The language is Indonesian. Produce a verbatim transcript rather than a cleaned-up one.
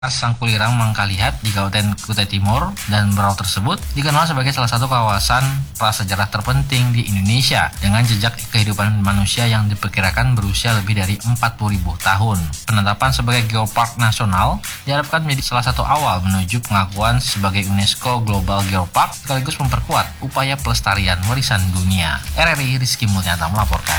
Sangkulirang Mangkalihat di Kabupaten Kutai Timur, dan Berau tersebut dikenal sebagai salah satu kawasan prasejarah terpenting di Indonesia dengan jejak kehidupan manusia yang diperkirakan berusia lebih dari empat puluh ribu tahun. Penetapan sebagai Geopark Nasional diharapkan menjadi salah satu awal menuju pengakuan sebagai UNESCO Global Geopark sekaligus memperkuat upaya pelestarian warisan dunia. R R I Rizky Mulyanto melaporkan.